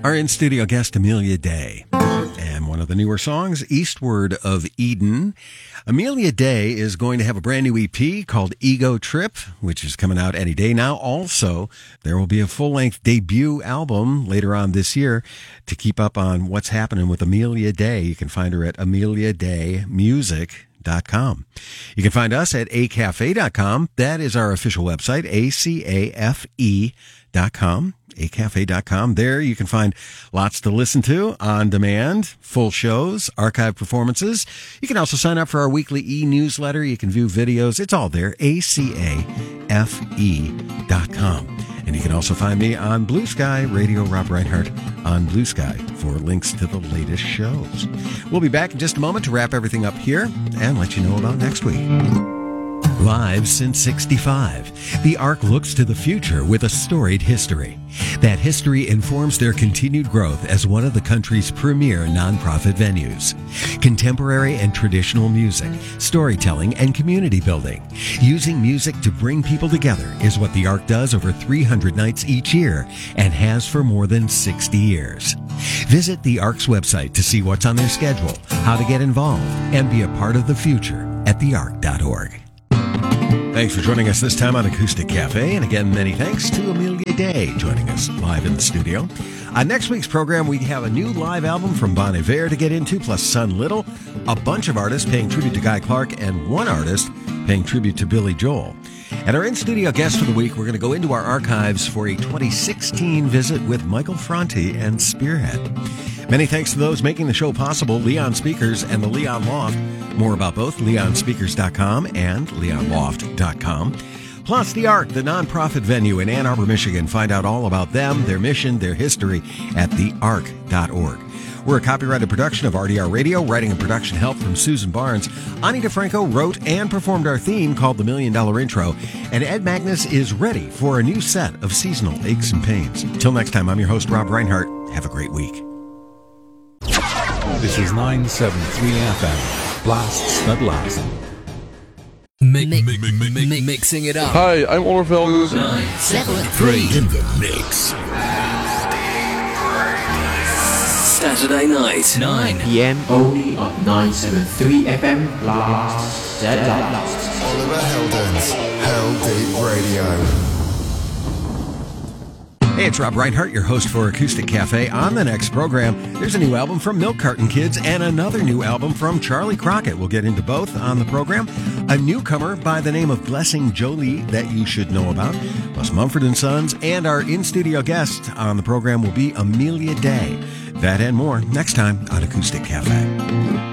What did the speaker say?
Our in-studio guest, Amelia Day. And one of the newer songs, Eastward of Eden. Amelia Day is going to have a brand new EP called Ego Trip, which is coming out any day now. Also, there will be a full-length debut album later on this year. To keep up on what's happening with Amelia Day, you can find her at AmeliaDayMusic.com. You can find us at acafe.com. That is our official website, acafe.com. acafe.com. There you can find lots to listen to on demand, full shows, archive performances. You can also sign up for our weekly e-newsletter. You can view videos. It's all there, acafe.com. And you can also find me on Blue Sky, Radio Rob Reinhardt on Blue Sky for links to the latest shows. We'll be back in just a moment to wrap everything up here and let you know about next week. Live since '65, the Ark looks to the future with a storied history. That history informs their continued growth as one of the country's premier nonprofit venues. Contemporary and traditional music, storytelling, and community building. Using music to bring people together is what the Ark does over 300 nights each year and has for more than 60 years. Visit the Ark's website to see what's on their schedule, how to get involved, and be a part of the future at theark.org. Thanks for joining us this time on Acoustic Cafe. And again, many thanks to Amelia Day joining us live in the studio. On next week's program, we have a new live album from Bon Iver to get into, plus Son Little, a bunch of artists paying tribute to Guy Clark, and one artist paying tribute to Billy Joel. And our in-studio guest for the week, we're going to go into our archives for a 2016 visit with Michael Franti and Spearhead. Many thanks to those making the show possible, Leon Speakers and the Leon Loft. More about both, leonspeakers.com and leonloft.com. Plus, the Ark, the nonprofit venue in Ann Arbor, Michigan. Find out all about them, their mission, their history at theark.org. We're a copyrighted production of RDR Radio, writing and production help from Susan Barnes. Ani DeFranco wrote and performed our theme called The $1 Million Intro, and Ed Magnus is ready for a new set of seasonal aches and pains. Till next time, I'm your host, Rob Reinhardt. Have a great week. This is 973 FM. Blasts that last. Mixing it up. Hi, I'm Orville. 973 in the mix. Saturday night, 9 p.m. only on 973 FM. Blast that last. Oliver Heldens, Hell Deep Radio. Hey, it's Rob Reinhardt, your host for Acoustic Cafe. On the next program, there's a new album from Milk Carton Kids and another new album from Charlie Crockett. We'll get into both on the program. A newcomer by the name of Blessing Jolie that you should know about, plus Mumford & Sons, and our in-studio guest on the program will be Amelia Day. That and more next time on Acoustic Cafe.